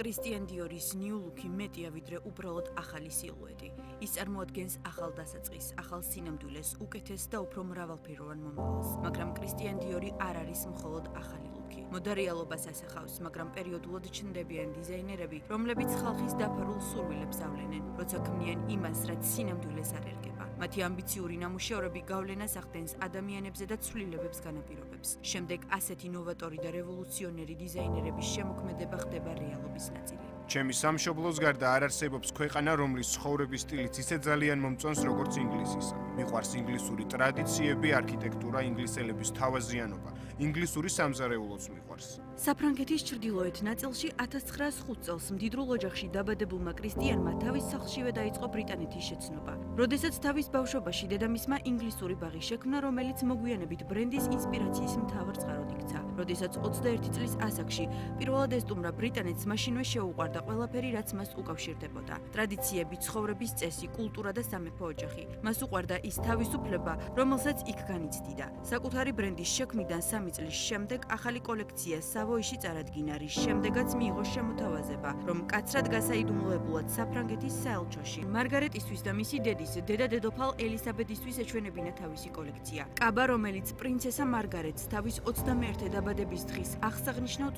კრისტიან დიორის New Look-ი მეტია ვიდრე უბრალოდ ახალი სილუეტი. ის წარმოადგენს ახალ დასაწყისს, ახალ სინამდვილეს, უკეთეს და უფრო მრავალფეროვან მომავალს. მაგრამ კრისტიან დიორი არ არის მხოლოდ ახალი ლუკი. მოდა რეალობას ასახავს, მაგრამ პერიოდულად ჩნდებიან დიზაინერები, რომლებიც ხალხის დაფარულ სურვილებს ავლენენ, როცა ქმნიან იმას, რაც სინამდვილეს არ ერგება. მათი ამბიციური ნამუშევრები გავლენას ახდენს ადამიანებზე და ცვლილებებს განაპირობებს. შემდეგ ასეთი ნოვატორი და რევოლუციონერი დიზაინერების შემოქმედება ხდება რეალობის ნაწილი. ჩემი სამშობლოს გარდა არ არსებობს ქვეყანა, რომლის ცხოვრების სტილიც ისე ძალიან მომწონს, როგორც ინგლისისა. მიყვარს ინგლისური ტრადიციები, არქიტექტურა, ინგლისელების თავაზიანობა. ინგლისური სამზარეულოც მიყვარს. საფრანგეთის ჩრდილოეთ ნაწილში 1905 წელს მდიდრულ ოჯახში დაბადებულმა კრისტიანმა თავის სახლშივე დაიწყო ბრიტანეთის შეცნობა. როდესაც თავის ბავშვობაში დედამისმა ინგლისური ბაღი შექმნა, რომელიც მოგვიანებით ბრენდის ინსპირაციის მთავარ წყაროდ იქცა. როდესაც 21 წლის ასაკში პირველად ესტუმრა ბრიტანეთს, მაშინვე შეუყვარდა ყველაფერი, რაც მას უკავშირდებოდა. ტრადიციები, ცხოვრების წესი, კულტურა და სამეფო ოჯახი. მას უყვარდა ის თავისუფლება, რომელსაც იქ განიცდიდა. საკუთარი ბრენდის შექმნიდან 3 წლის შემდეგ ახალი კოლექცია სავოიში წარადგინა, რის შემდეგაც მიიღო შემოთავაზება, რომ კაცრად გასაიდუმლოებულად საფრანგეთის საელჩოში მარგარეტისთვის და მისი დედის, დედა-დედოფალ ელისაბედისთვის ეჩვენებინა თავისი კოლექცია. კაბა, რომელიც პრინცესა მარგარეტს თავის 21 დაბადების დღის აღსანიშნავ